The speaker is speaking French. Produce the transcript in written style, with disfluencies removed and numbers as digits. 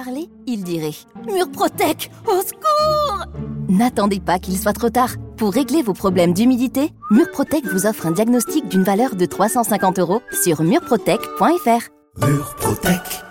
parler, il dirait « Murprotec, au secours !» N'attendez pas qu'il soit trop tard. Pour régler vos problèmes d'humidité, Murprotec vous offre un diagnostic d'une valeur de 350 € sur murprotec.fr. Murprotec.